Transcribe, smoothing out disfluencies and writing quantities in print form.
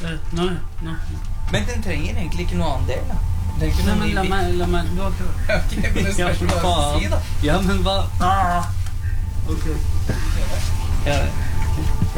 Nå. Men den trenger egentlig ikke noe annen del, da. Nei, men la meg du har ikke... Ok, men det spørs hva du si, da. Ja, men hva? Ok. Ja.